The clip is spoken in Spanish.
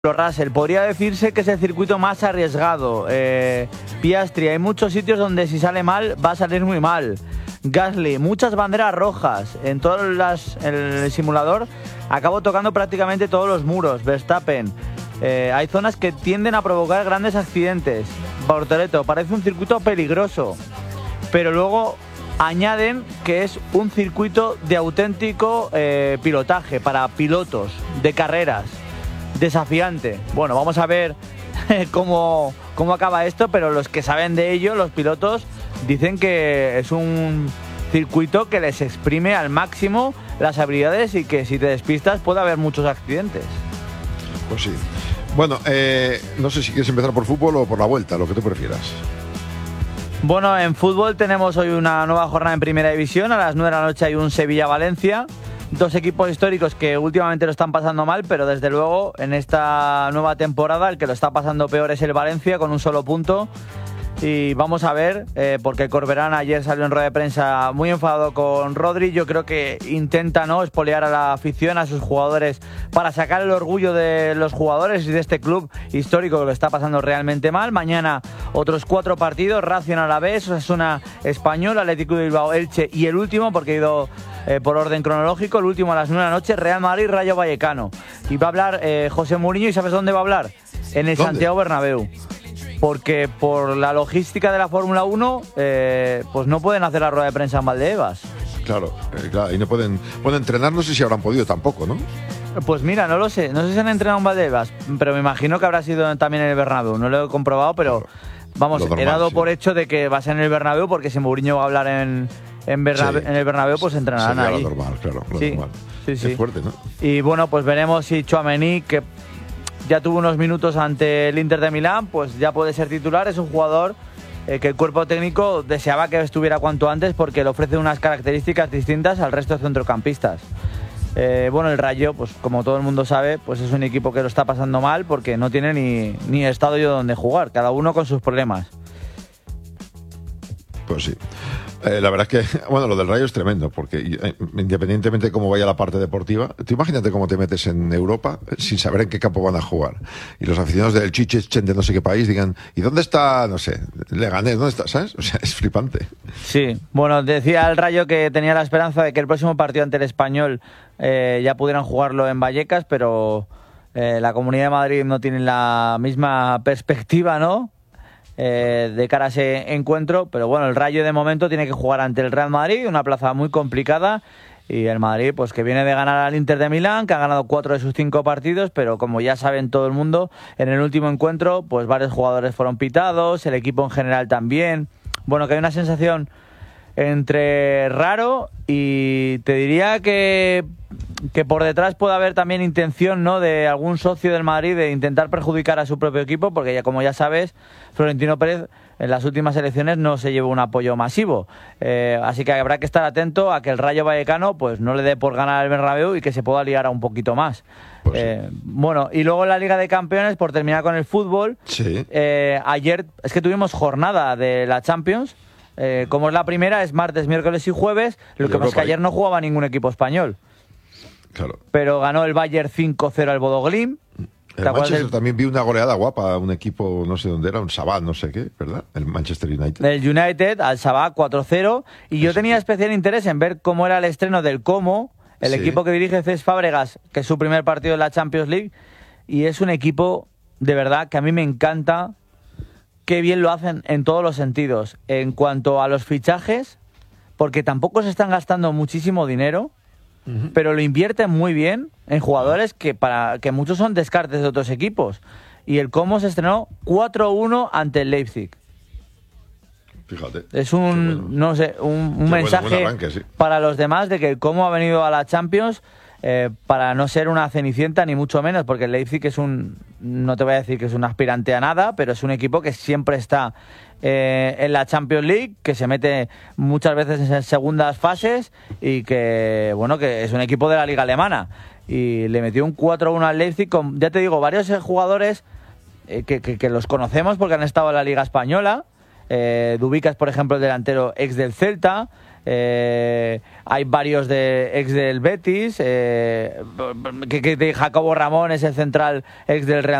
Russell, podría decirse que es el circuito más arriesgado. Piastri, hay muchos sitios donde si sale mal, va a salir muy mal. Gasly, muchas banderas rojas. En todo el simulador acabo tocando prácticamente todos los muros. Verstappen, hay zonas que tienden a provocar grandes accidentes. Bortoleto, parece un circuito peligroso. Pero luego añaden que es un circuito de auténtico pilotaje para pilotos de carreras. Desafiante. Bueno, vamos a ver cómo acaba esto, pero los que saben de ello, los pilotos, dicen que es un circuito que les exprime al máximo las habilidades y que si te despistas puede haber muchos accidentes. Pues sí. Bueno, no sé si quieres empezar por fútbol o por la vuelta, lo que tú prefieras. Bueno, en fútbol tenemos hoy una nueva jornada en Primera División. A las 9 de la noche hay un Sevilla-Valencia. Dos equipos históricos que últimamente lo están pasando mal, pero desde luego en esta nueva temporada el que lo está pasando peor es el Valencia, con un solo punto. Y vamos a ver, porque Corberán ayer salió en rueda de prensa muy enfadado con Rodri. Yo creo que intenta espolear a la afición, a sus jugadores, para sacar el orgullo de los jugadores y de este club histórico que lo está pasando realmente mal. Mañana otros 4 partidos, Racing Alavés, Osasuna Español, Atlético de Bilbao, Elche y el último, porque he ido por orden cronológico, el último a las 9 de la noche, Real Madrid, Rayo Vallecano. Y va a hablar José Mourinho, ¿y sabes dónde va a hablar? En el Santiago Bernabéu. Porque por la logística de la Fórmula 1, pues no pueden hacer la rueda de prensa en Valdebebas. Claro, y no pueden entrenar, no sé si habrán podido tampoco, ¿no? Pues mira, no lo sé, no sé si se han entrenado en Valdebebas, pero me imagino que habrá sido también en el Bernabéu, no lo he comprobado, pero claro, vamos, normal, he dado por hecho de que va a ser en el Bernabéu, porque si Mourinho va a hablar en el Bernabéu, pues entrenarán ahí. Sería lo normal, claro, lo normal. Sí. Es fuerte, ¿no? Y bueno, pues veremos si Tchouaméni, que ya tuvo unos minutos ante el Inter de Milán, pues ya puede ser titular. Es un jugador que el cuerpo técnico deseaba que estuviera cuanto antes, porque le ofrece unas características distintas al resto de centrocampistas. Bueno, el Rayo, pues como todo el mundo sabe, pues es un equipo que lo está pasando mal, porque no tiene ni estadio donde jugar, cada uno con sus problemas. Pues sí. La verdad es que, bueno, lo del Rayo es tremendo, porque independientemente de cómo vaya la parte deportiva, tú imagínate cómo te metes en Europa sin saber en qué campo van a jugar. Y los aficionados del Chichen de no sé qué país digan, ¿y dónde está, no sé, Leganés? ¿Dónde está? ¿Sabes? O sea, es flipante. Sí, bueno, decía el Rayo que tenía la esperanza de que el próximo partido ante el Español ya pudieran jugarlo en Vallecas, pero la Comunidad de Madrid no tiene la misma perspectiva, ¿no?, de cara a ese encuentro, pero bueno, el Rayo de momento tiene que jugar ante el Real Madrid, una plaza muy complicada, y el Madrid pues que viene de ganar al Inter de Milán, que ha ganado 4 de sus 5 partidos, pero como ya saben todo el mundo, en el último encuentro pues varios jugadores fueron pitados, el equipo en general también. Bueno, que hay una sensación entre raro y te diría que por detrás puede haber también intención, ¿no?, de algún socio del Madrid de intentar perjudicar a su propio equipo, porque ya, como ya sabes, Florentino Pérez en las últimas elecciones no se llevó un apoyo masivo, así que habrá que estar atento a que el Rayo Vallecano pues no le dé por ganar el Bernabéu y que se pueda liar a un poquito más. Pues sí. Bueno, y luego en la Liga de Campeones, por terminar con el fútbol, sí. Ayer es que tuvimos jornada de la Champions. Como es la primera, es martes, miércoles y jueves. Lo que pasa es que ayer no jugaba ningún equipo español. Claro. Pero ganó el Bayern 5-0 al Bodo Glimt. El Manchester también vi una goleada guapa a un equipo, no sé dónde era, un Sabah, no sé qué, ¿verdad? El Manchester United. El United al Sabah 4-0. Y yo tenía especial interés en ver cómo era el estreno del Como, el equipo que dirige Cesc Fábregas, que es su primer partido en la Champions League. Y es un equipo, de verdad, que a mí me encanta. Qué bien lo hacen en todos los sentidos. En cuanto a los fichajes, porque tampoco se están gastando muchísimo dinero, pero lo invierten muy bien en jugadores que muchos son descartes de otros equipos. Y el Como se estrenó 4-1 ante el Leipzig. Fíjate. Es un mensaje buen arranque, sí, para los demás de que el Como ha venido a la Champions para no ser una cenicienta ni mucho menos, porque el Leipzig es no te voy a decir que es un aspirante a nada, pero es un equipo que siempre está en la Champions League, que se mete muchas veces en segundas fases y que, bueno, que es un equipo de la liga alemana. Y le metió un 4-1 al Leipzig con, ya te digo, varios jugadores que los conocemos porque han estado en la liga española. Dubicas, por ejemplo, el delantero ex del Celta. hay varios ex del Betis, que Jacobo Ramón es el central ex del Real